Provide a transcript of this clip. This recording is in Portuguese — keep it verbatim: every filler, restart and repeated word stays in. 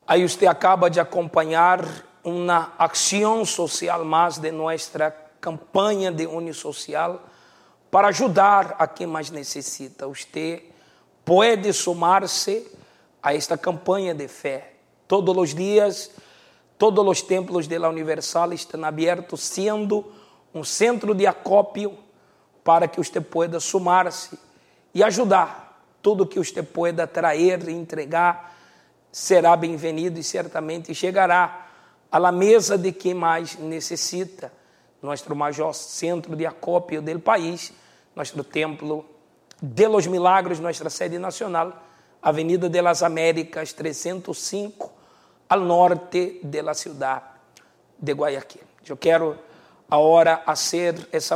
Aí você acaba de acompanhar uma ação social mais de nossa campanha de Unisocial para ajudar a quem mais necessita. Você pode somar-se a esta campanha de fé. Todos os dias, todos os templos da Universal estão abertos, sendo um centro de acópio para que você possa somar-se e ajudar. Tudo que você pueda trazer e entregar será bem-vindo e certamente chegará à mesa de quem mais necessita. Nosso maior centro de acópio do país, nosso templo de los Milagros, nossa sede nacional, Avenida de las Américas trezentos e cinco, ao norte da cidade de Guayaquil. Eu quero agora fazer essa